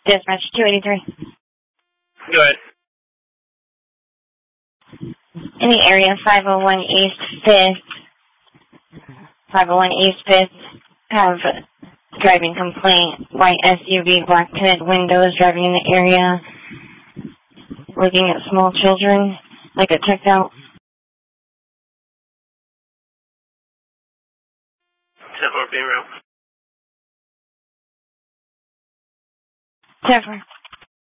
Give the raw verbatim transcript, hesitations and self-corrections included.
Dispatch two eighty-three. Go ahead. In the area five oh one East fifth, five oh one East fifth, have driving complaint, white S U V, black tinted windows, driving in the area, looking at small children, like it checked out. ten four being real. ten four.